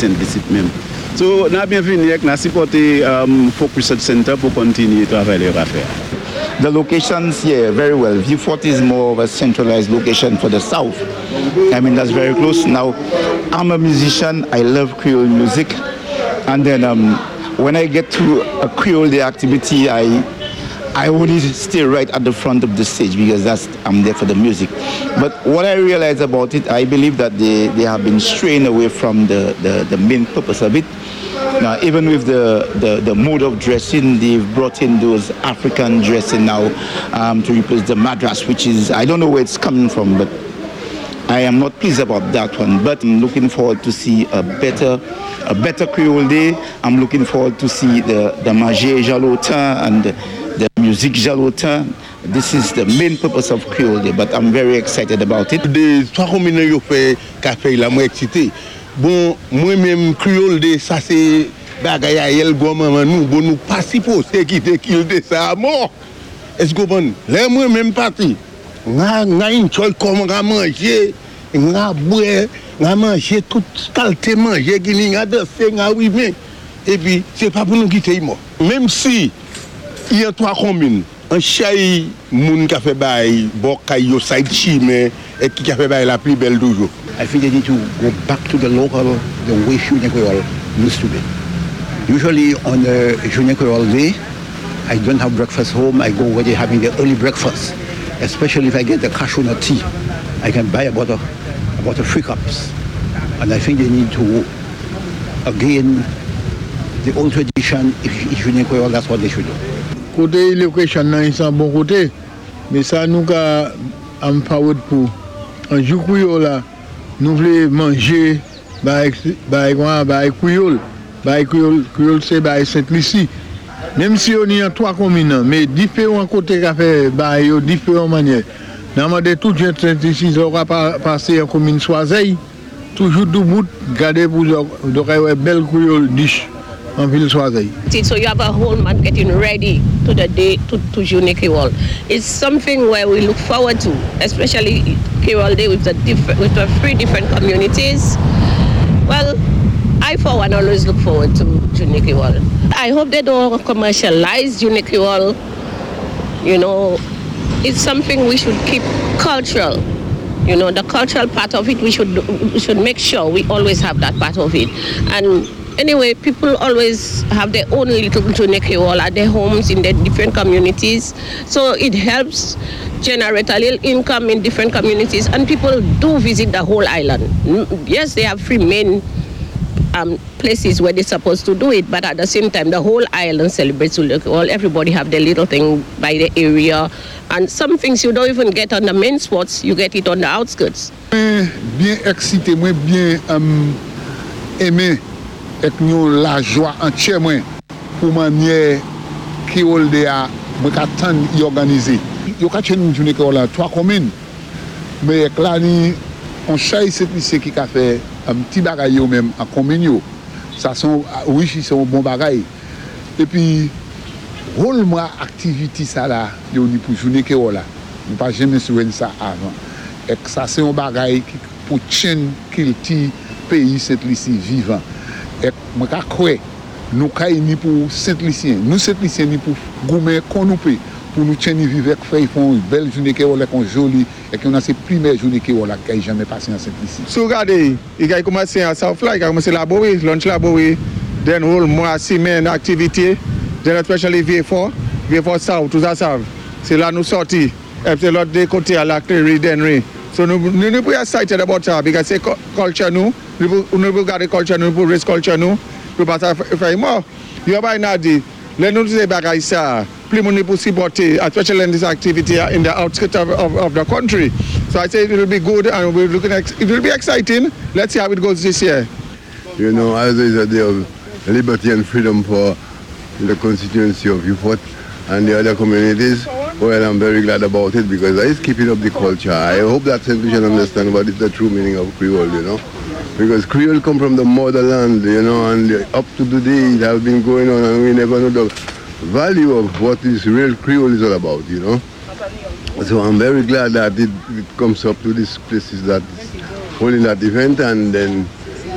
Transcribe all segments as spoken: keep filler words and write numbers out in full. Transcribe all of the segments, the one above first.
Saint-Lucie même. So, nous bienvenue avec nous supporter um, Folk Research Center pour continuer à travailler à faire. The locations here, very well. Vieux Fort is more of a centralized location for the south. I mean, that's very close. Now, I'm a musician. I love Creole music. And then um, when I get to a Creole Day activity, I I only stay right at the front of the stage because that's I'm there for the music. But what I realize about it, I believe that they, they have been straying away from the, the, the main purpose of it. Now, even with the, the, the mode of dressing, they've brought in those African dressing now um, to replace the madras, which is, I don't know where it's coming from, but I am not pleased about that one. But I'm looking forward to see a better a better Creole Day. I'm looking forward to see the, the Manger Jalotin and the, the Musique Jalotin. This is the main purpose of Creole Day, but I'm very excited about it. Des trois communes qui fait café la moi excité. Bon, moi-même, Creole Day, ça c'est bagay à elle, gourmand, nous, bon, nous pas si posé quitter qu'il de ça à mort. Est-ce que bon, là, moi-même parti, n'a n'a une chose comme on manger, n'a boire, n'a manger toute qualité manger, qui n'a danser, n'a rimer. Et puis, c'est pas pour nous quitter mort. Même si il y a trois communes, un chay, moun qui a fait bail, bon, kayo side chime, et qui a fait bail la plus belle toujours. I think they need to go back to the local, the way Junior Creole used to be. Usually on a Junior Creole Day, I don't have breakfast home. I go where they're having the early breakfast. Especially if I get the cashew nut tea, I can buy about a, about a three cups. And I think they need to, again, the old tradition, if Junior Creole, that's what they should do. Côté l'éducation, c'est un bon côté, mais ça nous a un peu pour un jour Creole. Nous voulons manger, bah, bah, bah, Creole, bah, Creole, Creole, c'est bah, Saint-Lucie. Même si on y a trois communes, mais différents côtés qu'a fait, bah, il y a différentes manières. Normalement, tout jeune Saint-Lucie, ça aura passé en commune Soiseille, toujours debout, garder pour une belle Creole dish en ville Soiseille. So you have a whole month getting ready to the day to, to Junior Creole. It's something where we look forward to, especially Creole Day with the different, with the three different communities. Well, I for one always look forward to Junior Creole. I hope they don't commercialize Junior Creole. You know, it's something we should keep cultural. You know, the cultural part of it, we should we should make sure we always have that part of it. And anyway, people always have their own little Junior Creole at their homes in their different communities. So it helps generate a little income in different communities, and people do visit the whole island. Yes, they have three main um, places where they're supposed to do it, but at the same time, the whole island celebrates Junior Creole. Everybody have their little thing by the area, and some things you don't even get on the main spots, you get it on the outskirts. Bien excité, moi bien um, aimé. Et nous la joie entière pour manière Creole Day a organisé. Il y a une journée qui a trois communes. Mais là, on cherche cette lycée qui a fait un petit bagaille même en commune. Ça sont, oui, c'est un bon bagaille. Et puis, rôle moi activité ça là, pour journée qui est là. Nous pas jamais souvenir ça avant. Et ça c'est un bagaille pour tenir le pays cette lycée vivant. Et moi je crois nous caïni pour Saint-Lucien, nous Saint-Lucien ni pour goumer qu'on nous peut pour nous tenir vivre avec faire font une belle journée qui est qu'on jolie et qu'on a ces premières journées qui est là qui jamais passé en Saint-Lucien. So regardez, il a commencé à Southfly, il a commencé la boue, lunch la boue, then whole mois semaine activité, then especially V four, V four South, tout ça ça. C'est là nous sorti. Et puis l'autre des côtés à la Clery Denry. So nous nous nous plus excited about ça because c'est culture nous, nous nous regarder culture nous, pour race culture nous, pour passer faire moi. You are by Nadi. Let nous say bagay ça. Plus money pour supporter, especially in this activity in the outskirts of, of, of the country. So I say it will be good and we're looking at, it will be exciting. Let's see how it goes this year. You know, as is a day of liberty and freedom for the constituency of Vieux Fort and the other communities. Well, I'm very glad about it because it's keeping up the culture. I hope that Saint Lucian understand what is the true meaning of Creole, you know. Because Creole come from the motherland, you know, and up to today it has been going on and we never know the value of what this real Creole is all about, you know. So I'm very glad that it, it comes up to these places that holding that event, and then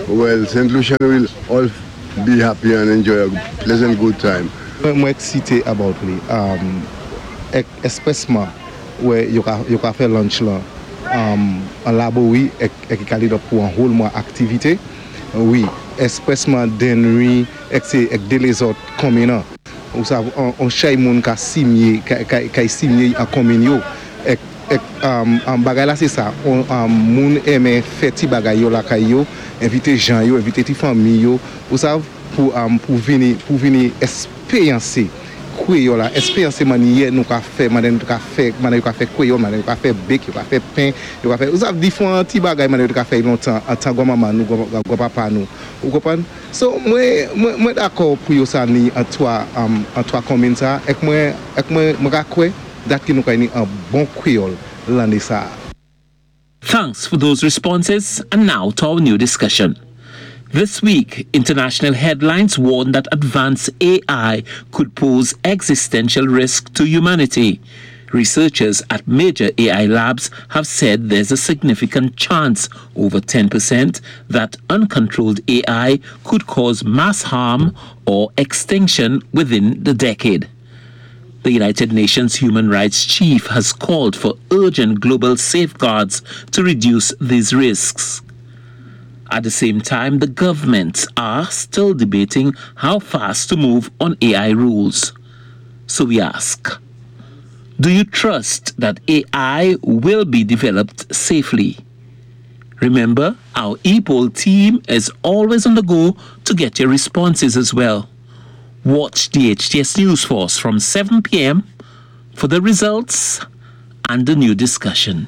well, Saint Lucia will all be happy and enjoy a pleasant good time. I'm excited about it, um, especially where you can you can faire lunch là, um, en laborie et et qui calé pour un whole mois activité, oui, especially denri et c'est et les autres communes. Vous savez, on chaque monde qui signé qui qui signé en commune et et um, um, bagay là c'est ça, on um, monde aime faire ti bagay yo la kayo, inviter gens yo, inviter ti famille yo, vous savez pour um, pour venir pour venir expériencer créole là, expériencer manière nous ka faire, manière nous ka faire, manière ka faire créole, manière ka faire bec, ka faire pain, ka faire vous savez différents ti bagay manière ka faire longtemps en tant que maman nous go papa nous. Vous comprenez? So moi moi moi d'accord pour yo ça ni en toi um, en toi commune ça et moi et moi moi ka croire that ki nous ka ni un bon créole l'année ça. Thanks for those responses, and now to our new discussion. This week, international headlines warn that advanced A I could pose existential risk to humanity. Researchers at major A I labs have said there's a significant chance, over ten percent, that uncontrolled A I could cause mass harm or extinction within the decade. The United Nations Human Rights Chief has called for urgent global safeguards to reduce these risks. At the same time, the governments are still debating how fast to move on A I rules. So we ask, do you trust that A I will be developed safely? Remember, our ePoll team is always on the go to get your responses as well. Watch the H T S News Force from seven p.m. for the results and the new discussion.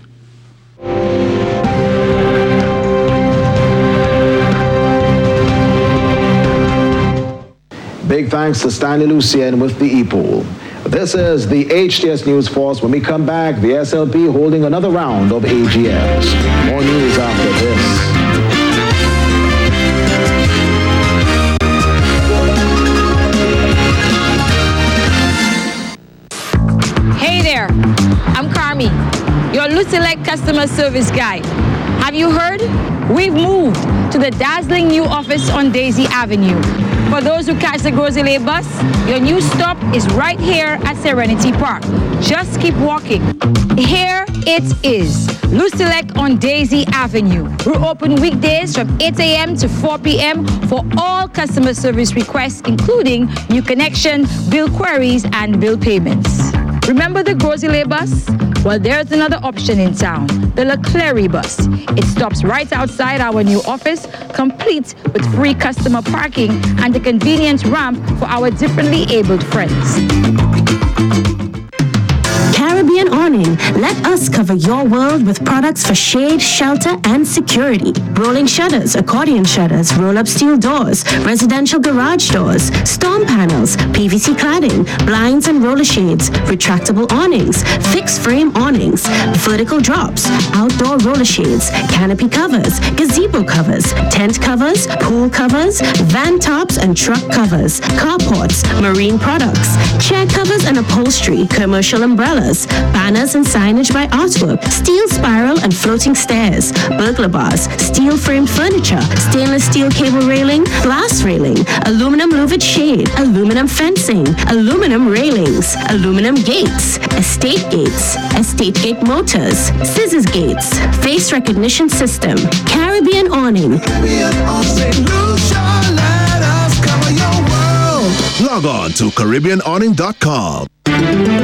Big thanks to Stanley Lucien with the ePoll. This is the H T S News Force. When we come back, the S L P holding another round of A G Ms. More news after this. Hey there, I'm Carmi, your Lucilec customer service guy. Have you heard? We've moved to the dazzling new office on Daisy Avenue. For those who catch the Groselay bus, your new stop is right here at Serenity Park. Just keep walking. Here it is, Lucilec on Daisy Avenue. We're open weekdays from eight a.m. to four p.m. for all customer service requests, including new connection, bill queries, and bill payments. Remember the Groselay bus? Well, there's another option in town, the Leclerc bus. It stops right outside our new office, complete with free customer parking and a convenient ramp for our differently abled friends. Caribbean Awning. Let us cover your world with products for shade, shelter, and security. Rolling shutters, accordion shutters, roll-up steel doors, residential garage doors, storm panels, P V C cladding, blinds and roller shades, retractable awnings, fixed frame awnings, vertical drops, outdoor roller shades, canopy covers, gazebo covers, tent covers, pool covers, van tops and truck covers, carports, marine products, chair covers and upholstery, commercial umbrellas, banners and signage by artwork, steel spiral and floating stairs, burglar bars, steel framed furniture, stainless steel cable railing, glass railing, aluminum louvered shade, aluminum fencing, aluminum railings, aluminum gates, estate gates, estate gate motors, scissors gates, face recognition system, Caribbean Awning. Log on to Caribbean Awning dot com.